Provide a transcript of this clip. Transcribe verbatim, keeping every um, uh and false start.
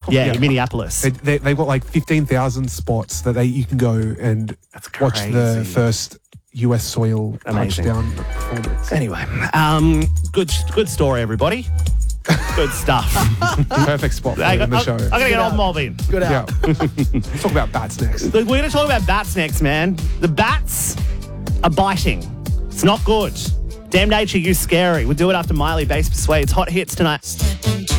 Yeah, Yeah. in Minneapolis. They, they, they've got like fifteen thousand spots that they you can go and watch the crazy. first U S soil Amazing. touchdown performance. Anyway, um, good good story, everybody. Good stuff. Perfect spot for I, it in the I, show. I'm going to get old mob in. Good yeah. out. Let's talk about bats next. We're going to talk about bats next, man. The bats are biting. It's not good. Damn nature, you scary. We'll do it after Miley Bass Persuades. Hot hits tonight.